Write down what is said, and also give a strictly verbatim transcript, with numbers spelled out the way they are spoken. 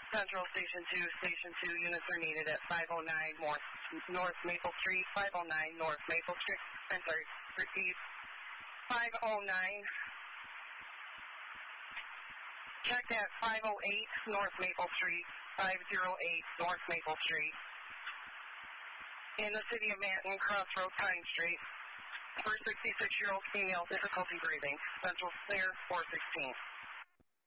Central Station two, Station two, units are needed at five oh nine North, North Maple Street, five oh nine North Maple Street. I'm sorry, repeat, five oh nine. Check at five oh eight North Maple Street, five oh eight North Maple Street. In the city of Manton, Crossroad Pine Street. For sixty-six-year-old female, difficulty breathing. Central clear, four sixteen.